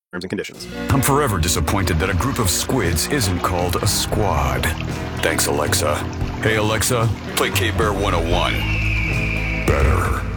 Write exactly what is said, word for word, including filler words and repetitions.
Terms and conditions. I'm forever disappointed that a group of squids isn't called a squad. Thanks, Alexa. Hey, Alexa, play K-Bear one oh one. Better.